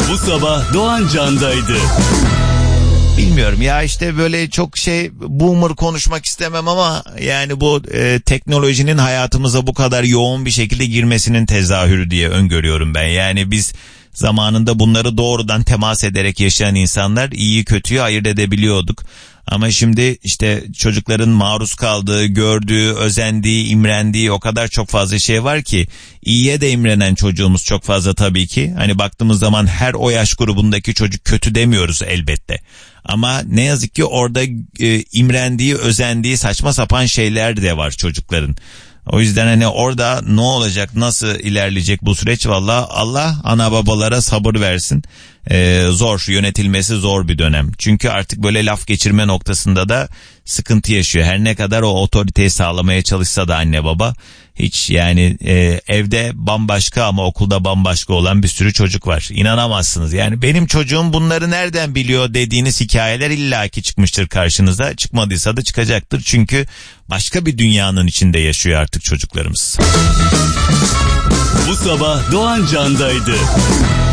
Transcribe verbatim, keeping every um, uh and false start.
Bu sabah Doğan Can'daydı. Bilmiyorum ya, işte böyle çok şey boomer konuşmak istemem ama yani bu e, teknolojinin hayatımıza bu kadar yoğun bir şekilde girmesinin tezahürü diye öngörüyorum ben. Yani biz zamanında bunları doğrudan temas ederek yaşayan insanlar iyi kötüyü ayırt edebiliyorduk. Ama şimdi işte çocukların maruz kaldığı, gördüğü, özendiği, imrendiği o kadar çok fazla şey var ki iyiye de imrenen çocuğumuz çok fazla tabii ki. Hani baktığımız zaman her o yaş grubundaki çocuk kötü demiyoruz elbette. Ama ne yazık ki orada e, imrendiği, özendiği saçma sapan şeyler de var çocukların. O yüzden hani orada ne olacak, nasıl ilerleyecek bu süreç, valla Allah ana babalara sabır versin. Ee, zor, yönetilmesi zor bir dönem. Çünkü artık böyle laf geçirme noktasında da sıkıntı yaşıyor. Her ne kadar o otoriteyi sağlamaya çalışsa da anne baba hiç yani e, evde bambaşka ama okulda bambaşka olan bir sürü çocuk var. İnanamazsınız. Yani benim çocuğum bunları nereden biliyor dediğiniz hikayeler illaki çıkmıştır karşınıza. Çıkmadıysa da çıkacaktır. Çünkü başka bir dünyanın içinde yaşıyor artık çocuklarımız. Bu sabah Doğan Can'daydı.